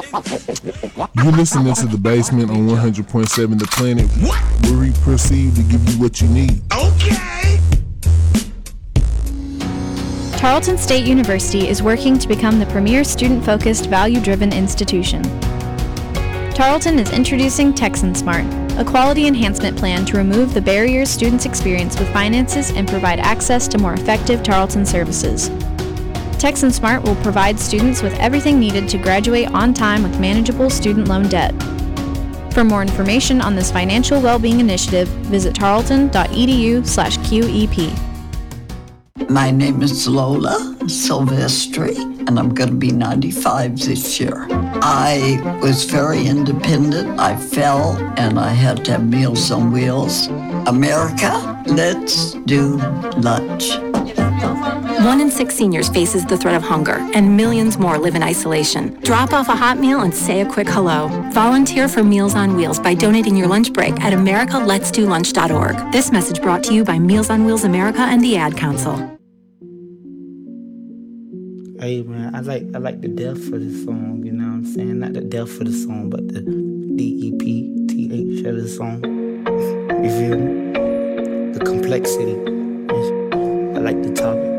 You're listening to The Basement on 100.7 The Planet, where we proceed to give you what you need. Okay! Tarleton State University is working to become the premier student-focused, value-driven institution. Tarleton is introducing Texan Smart, a quality enhancement plan to remove the barriers students experience with finances and provide access to more effective Tarleton services. Texan Smart will provide students with everything needed to graduate on time with manageable student loan debt. For more information on this financial well-being initiative, visit tarleton.edu/QEP. My name is Lola Silvestri, and I'm going to be 95 this year. I was very independent. I fell, and I had to have Meals on Wheels. America, let's do lunch. 1 in 6 seniors faces the threat of hunger, and millions more live in isolation. Drop off a hot meal and say a quick hello. Volunteer for Meals on Wheels by donating your lunch break at americaletsdolunch.org. This message brought to you by Meals on Wheels America and the Ad Council. Hey man, I like the depth for this song, you know what I'm saying? Not the depth for the song, but the D-E-P-T-H of the song. You feel me? The complexity. I like the topic.